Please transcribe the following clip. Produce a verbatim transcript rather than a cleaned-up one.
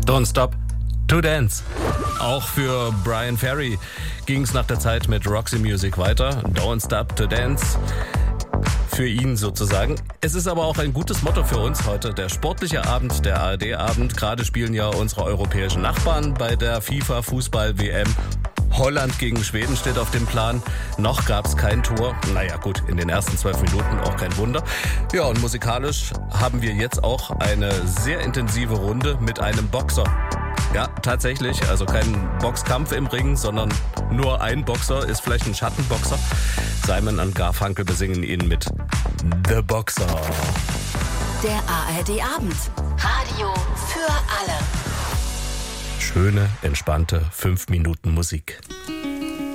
Don't Stop to Dance. Auch für Bryan Ferry ging es nach der Zeit mit Roxy Music weiter. Don't Stop to Dance. Für ihn sozusagen. Es ist aber auch ein gutes Motto für uns heute. Der sportliche Abend, der A R D-Abend. Gerade spielen ja unsere europäischen Nachbarn bei der FIFA-Fußball-W M. Holland gegen Schweden steht auf dem Plan. Noch gab's kein Tor. Naja gut, in den ersten zwölf Minuten auch kein Wunder. Ja, und musikalisch haben wir jetzt auch eine sehr intensive Runde mit einem Boxer. Ja, tatsächlich, also kein Boxkampf im Ring, sondern nur ein Boxer, ist vielleicht ein Schattenboxer. Simon und Garfunkel besingen ihn mit The Boxer. Der A R D-Abend. Radio für alle. Schöne, entspannte fünf Minuten Musik.